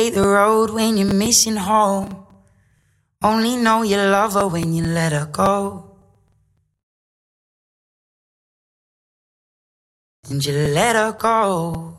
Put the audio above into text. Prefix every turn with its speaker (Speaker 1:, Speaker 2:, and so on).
Speaker 1: the road when you're missing home. Only know you love her when you let her go. And you let her go.